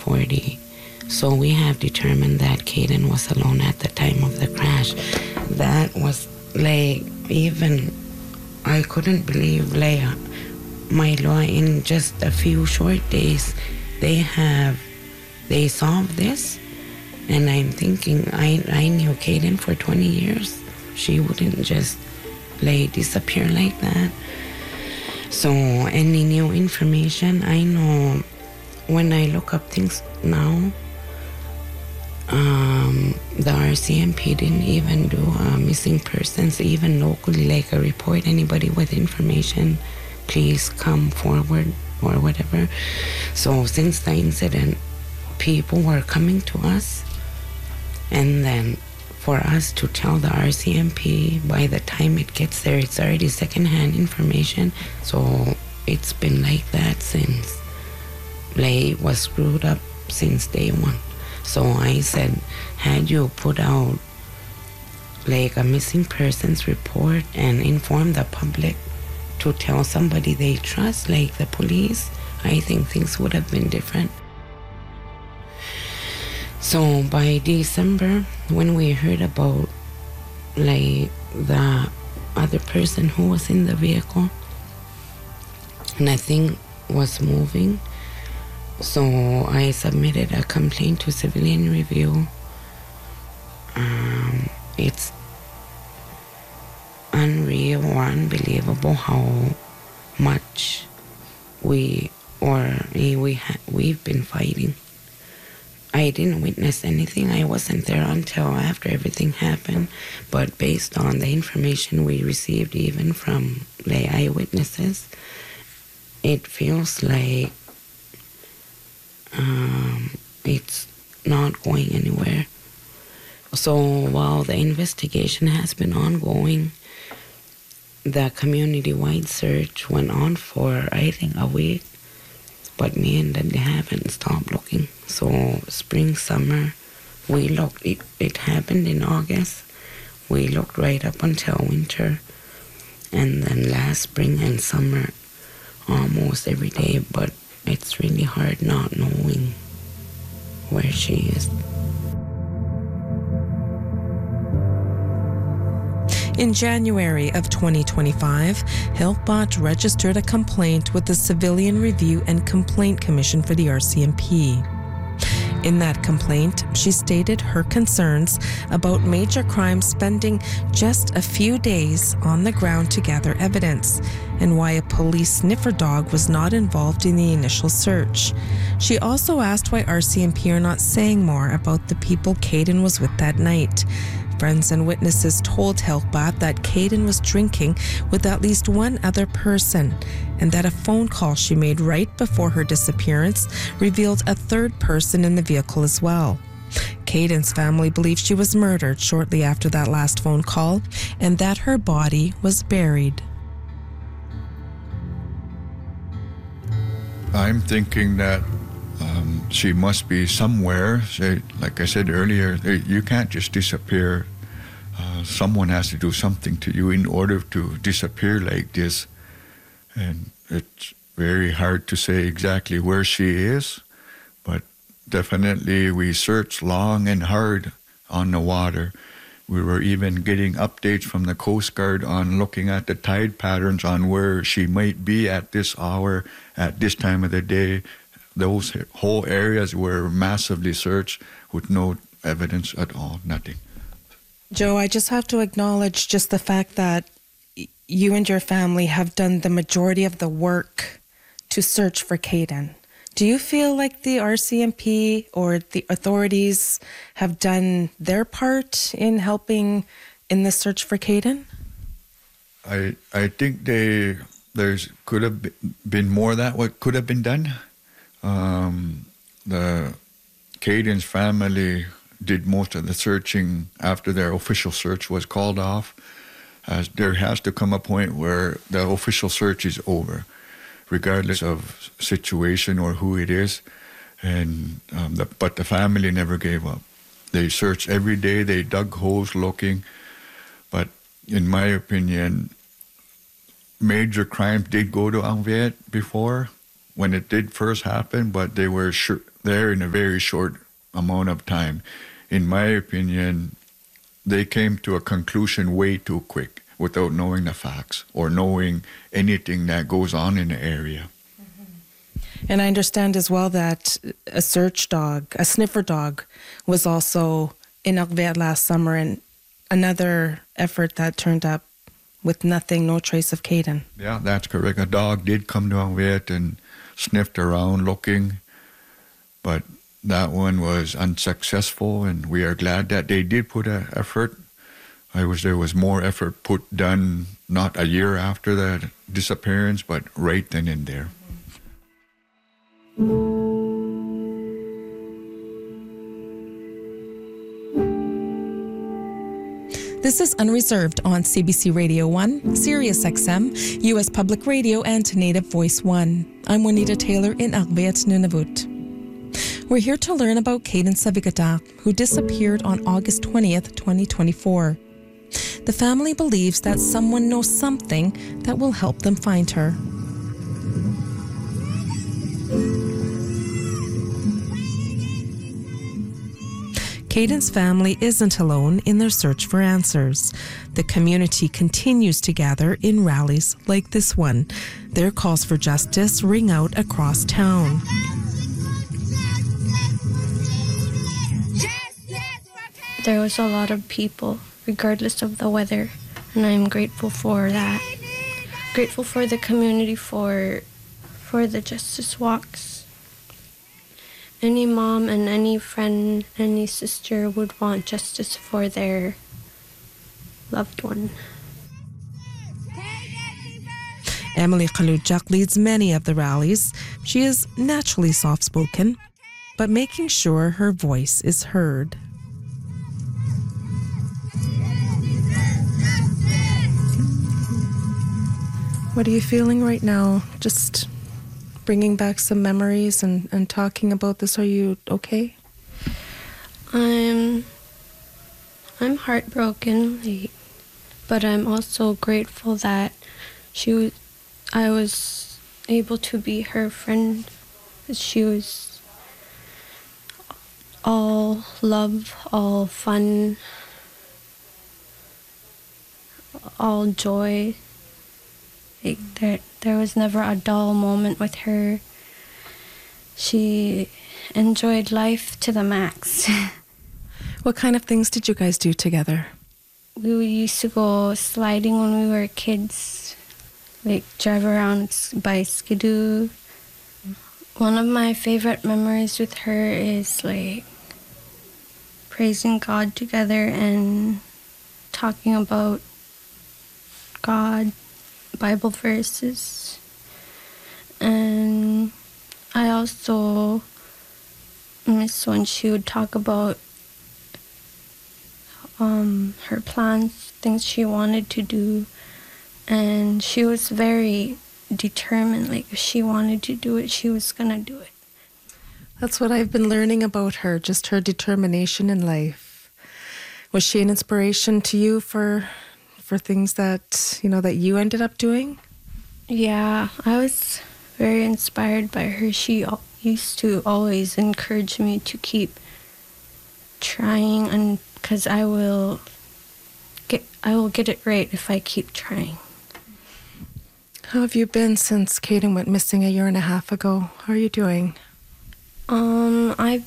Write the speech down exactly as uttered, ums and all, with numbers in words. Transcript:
forty. So we have determined that Kayden was alone at the time of the crash. That was like, even I couldn't believe, like, my law, in just a few short days, they have, they solved this. And I'm thinking, I, I knew Kayden for twenty years. She wouldn't just, like, disappear like that. So any new information, I know when I look up things now, um, the R C M P didn't even do uh, missing persons, even locally, like a report. Anybody with information, please come forward or whatever. So since the incident, people were coming to us, and then for us to tell the R C M P, by the time it gets there, it's already secondhand information. So it's been like that since, like, was screwed up since day one. So I said, had you put out like a missing persons report and inform the public to tell somebody they trust, like the police, I think things would have been different. So by December, when we heard about like the other person who was in the vehicle, nothing was moving. So I submitted a complaint to Civilian Review. Um, it's unreal or unbelievable how much we or we ha- we've been fighting. I didn't witness anything. I wasn't there until after everything happened. But based on the information we received, even from the eyewitnesses, it feels like um, it's not going anywhere. So while the investigation has been ongoing, the community-wide search went on for, I think, a week. But me and Daddy haven't stopped looking. So spring, summer, we looked. It, it happened in August. We looked right up until winter. And then last spring and summer, almost every day. But it's really hard not knowing where she is. In January of twenty twenty-five, Hilkbot registered a complaint with the Civilian Review and Complaint Commission for the R C M P. In that complaint, she stated her concerns about Major Crimes spending just a few days on the ground to gather evidence, and why a police sniffer dog was not involved in the initial search. She also asked why R C M P are not saying more about the people Kayden was with that night. Friends and witnesses told Hilkbot that Kayden was drinking with at least one other person, and that a phone call she made right before her disappearance revealed a third person in the vehicle as well. Kayden's family believes she was murdered shortly after that last phone call, and that her body was buried. I'm thinking that um, she must be somewhere. She, like I said earlier, you can't just disappear. Uh, someone has to do something to you in order to disappear like this. And it's very hard to say exactly where she is, but definitely we searched long and hard on the water. We were even getting updates from the Coast Guard on looking at the tide patterns on where she might be at this hour, at this time of the day. Those whole areas were massively searched with no evidence at all, nothing. Joe, I just have to acknowledge just the fact that you and your family have done the majority of the work to search for Kayden. Do you feel like the R C M P or the authorities have done their part in helping in the search for Kayden? I I think they there's could have been more that what could have been done. Um, the Kayden's family did most of the searching after their official search was called off. As there has to come a point where the official search is over, regardless of situation or who it is. And um, the, but the family never gave up. They searched every day. They dug holes looking. But in my opinion, Major Crimes did go to Ang Viet before, when it did first happen, but they were sh- there in a very short amount of time. In my opinion, they came to a conclusion way too quick without knowing the facts or knowing anything that goes on in the area. And I understand as well that a search dog, a sniffer dog, was also in Arvert last summer, and another effort that turned up with nothing, no trace of Caden. Yeah, that's correct. A dog did come to Arvert and sniffed around looking, but that one was unsuccessful, and we are glad that they did put an effort. I wish there was more effort put done, not a year after the disappearance, but right then and there. This is Unreserved on C B C Radio one, Sirius X M, U S Public Radio, and Native Voice one. I'm Juanita Taylor in Arvert, Nunavut. We're here to learn about Caden Savigata, who disappeared on August twentieth, twenty twenty-four. The family believes that someone knows something that will help them find her. Caden's family isn't alone in their search for answers. The community continues to gather in rallies like this one. Their calls for justice ring out across town. There was a lot of people, regardless of the weather, and I'm grateful for that. Grateful for the community for for the justice walks. Any mom and any friend, any sister would want justice for their loved one. Emily Kalujak leads many of the rallies. She is naturally soft-spoken, but making sure her voice is heard. What are you feeling right now? Just bringing back some memories and, and talking about this. Are you okay? I'm I'm heartbroken, like, but I'm also grateful that she was I was able to be her friend. She was all love, all fun, all joy. Like, there, there was never a dull moment with her. She enjoyed life to the max. What kind of things did you guys do together? We used to go sliding when we were kids, like drive around by Skidoo. One of my favorite memories with her is like praising God together and talking about God, Bible verses. And I also miss when she would talk about um, her plans, things she wanted to do. And she was very determined, like if she wanted to do it, she was gonna do it. That's what I've been learning about her, just her determination in life. Was she an inspiration to you for for things that, you know, that you ended up doing? Yeah, I was very inspired by her. She al- used to always encourage me to keep trying, and because I will get I will get it right if I keep trying. How have you been since Caden went missing a year and a half ago? How are you doing? Um, I've